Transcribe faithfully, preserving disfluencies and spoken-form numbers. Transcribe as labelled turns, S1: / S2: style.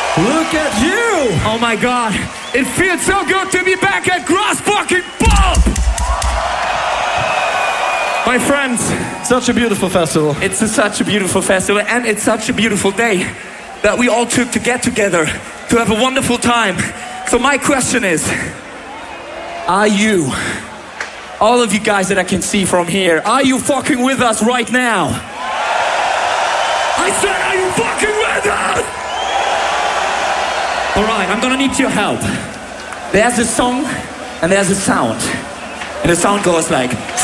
S1: Look at you!
S2: Oh my God, it feels so good to be back at Grass fucking Pop! My friends,
S1: Such a beautiful festival.
S2: it's a, such a beautiful festival and it's such a beautiful day that we all took to get together to have a wonderful time. So my question is, are you, all of you guys that I can see from here, are you fucking with us right now? I said, are you fucking with us? All right, I'm gonna need your help. There's a song and there's a sound. And the sound goes like...